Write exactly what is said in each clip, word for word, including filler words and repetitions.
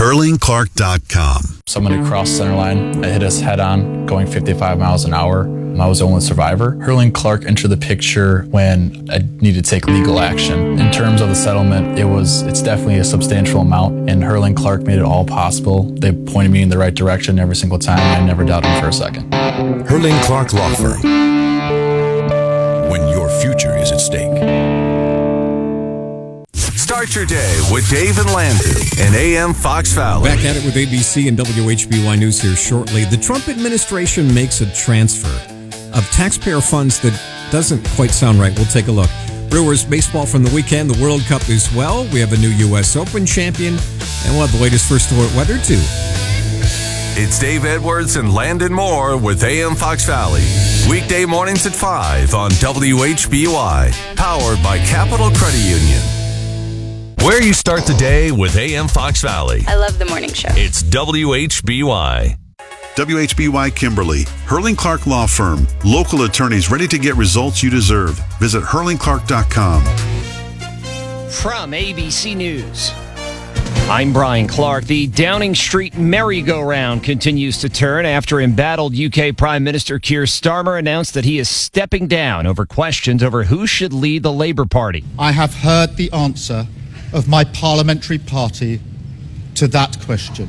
Hurling Clark dot com. Someone had crossed center line. It hit us head on, going fifty-five miles an hour. I was the only survivor. Hurling Clark entered the picture when I needed to take legal action. In terms of the settlement, it was it's definitely a substantial amount, and Hurling Clark made it all possible. They pointed me in the right direction every single time, and I never doubted them for a second. Hurling Clark Law Firm. When your future is at stake. Start your day with Dave and Landon and A M Fox Valley. Back at it with A B C and W H B Y News here shortly. The Trump administration makes a transfer of taxpayer funds that doesn't quite sound right. We'll take a look. Brewers baseball from the weekend. The World Cup as well. We have a new U S Open champion, and we'll have the latest first alert weather too. It's Dave Edwards and Landon Moore with A M Fox Valley. Weekday mornings at five on W H B Y. Powered by Capital Credit Union. Where you start the day with A M Fox Valley. I love the morning show. It's W H B Y. W H B Y Kimberly, Hurling Clark Law Firm. Local attorneys ready to get results you deserve. Visit Hurling Clark dot com. From A B C News, I'm Brian Clark. The Downing Street merry-go-round continues to turn after embattled U K Prime Minister Keir Starmer announced that he is stepping down over questions over who should lead the Labour Party. I have heard the answer of my parliamentary party to that question,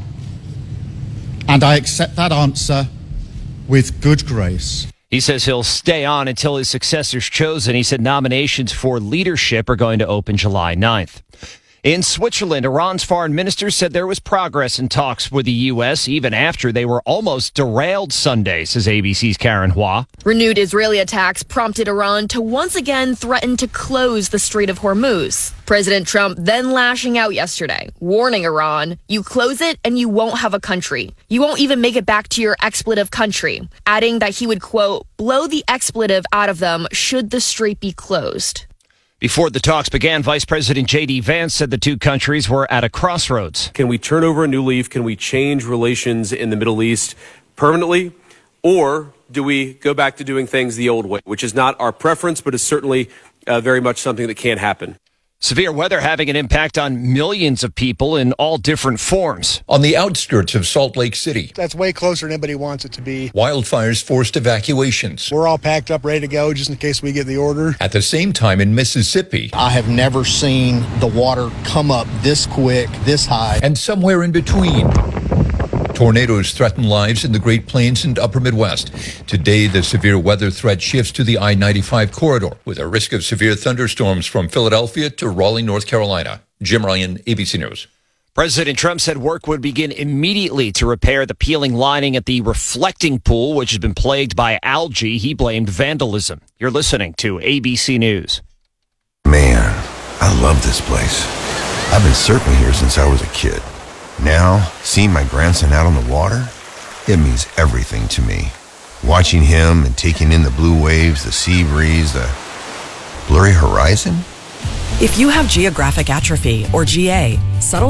and I accept that answer with good grace. He says he'll stay on until his successor's chosen. He said nominations for leadership are going to open July ninth. In Switzerland, Iran's foreign minister said there was progress in talks with the U S even after they were almost derailed Sunday, says A B C's Karen Hua. Renewed Israeli attacks prompted Iran to once again threaten to close the Strait of Hormuz. President Trump then lashing out yesterday, warning Iran, you close it and you won't have a country. You won't even make it back to your expletive country, adding that he would, quote, blow the expletive out of them should the strait be closed. Before the talks began, Vice President J D Vance said the two countries were at a crossroads. Can we turn over a new leaf? Can we change relations in the Middle East permanently? Or do we go back to doing things the old way, which is not our preference, but is certainly uh, very much something that can happen? Severe weather having an impact on millions of people in all different forms. On the outskirts of Salt Lake City. That's way closer than anybody wants it to be. Wildfires forced evacuations. We're all packed up, ready to go, just in case we get the order. At the same time in Mississippi. I have never seen the water come up this quick, this high. And somewhere in between. Tornadoes threaten lives in the Great Plains and Upper Midwest. Today, the severe weather threat shifts to the I ninety-five corridor, with a risk of severe thunderstorms from Philadelphia to Raleigh, North Carolina. Jim Ryan, A B C News. President Trump said work would begin immediately to repair the peeling lining at the reflecting pool, which has been plagued by algae. He blamed vandalism. You're listening to A B C News. Man, I love this place. I've been surfing here since I was a kid. Now, seeing my grandson out on the water, it means everything to me. Watching him and taking in the blue waves, the sea breeze, the blurry horizon. If you have geographic atrophy or G A, subtle